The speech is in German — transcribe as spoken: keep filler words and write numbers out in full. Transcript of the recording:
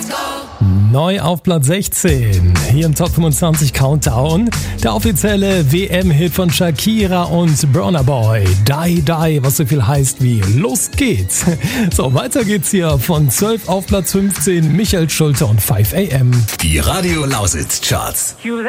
Neu auf Platz sechzehn, hier im Top fünfundzwanzig Countdown, der offizielle W M-Hit von Shakira und Burna Boy, Die Die, was so viel heißt wie Los geht's. So, weiter geht's hier von zwölf auf Platz fünfzehn, Michael Schulte und five a m. Die Radio Lausitz Charts.